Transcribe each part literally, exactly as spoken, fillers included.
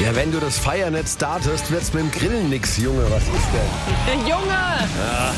Ja, wenn du das Feiern nicht startest, wird's mit dem Grillen nix, Junge. Was ist denn? Junge! Ja.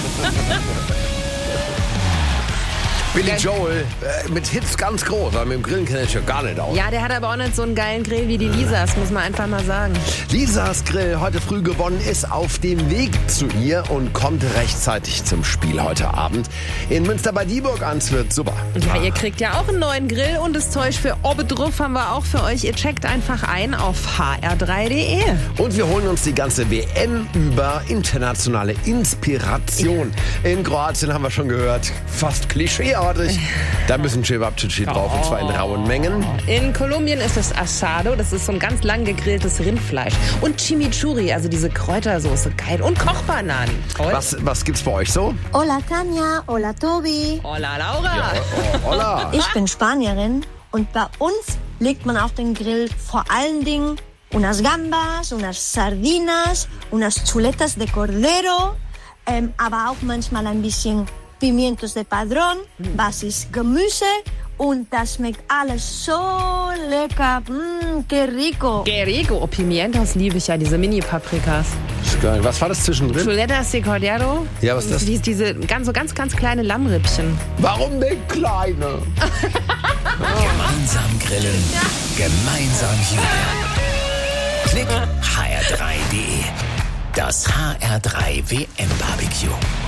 Billy Joel, äh, mit Hits ganz groß, aber mit dem Grillen kenne ich ja gar nicht aus. Ja, der hat aber auch nicht so einen geilen Grill wie die Lisas, muss man einfach mal sagen. Lisas Grill, heute früh gewonnen, ist auf dem Weg zu ihr und kommt rechtzeitig zum Spiel heute Abend. In Münster bei Dieburg ans wird super. Ja, ihr kriegt ja auch einen neuen Grill und das Zeug für Obedruff haben wir auch für euch. Ihr checkt einfach ein auf h r drei punkt d e. Und wir holen uns die ganze W M über internationale Inspiration. In Kroatien haben wir schon gehört, fast klischeeartig. Da müssen Cevapcici drauf, und zwar in rauen Mengen. In Kolumbien ist es Asado, das ist so ein ganz lang gegrilltes Rindfleisch. Und Chimichurri, also diese Kräutersoße, geil. Und Kochbananen. Toll. Was, was gibt's bei euch so? Hola Tanja, hola Tobi. Hola Laura. Ja, oh, hola. Ich bin Spanierin und bei uns legt man auf den Grill vor allen Dingen unas gambas, unas sardinas, unas chuletas de cordero, ähm, aber auch manchmal ein bisschen Pimientos de Padrón, Basis Gemüse und das schmeckt alles so lecker. Mmm, que rico. Que rico. Oh, Pimientos liebe ich ja, diese Mini-Paprikas. Ist geil. Was war das zwischendrin? Chuletas de Cordero. Ja, was ist das? Die, diese ganz, so ganz, ganz kleine Lammrippchen. Warum denn kleine? Gemeinsam grillen, gemeinsam jubeln. Klick h r drei punkt d e. Das H R drei W M Barbecue.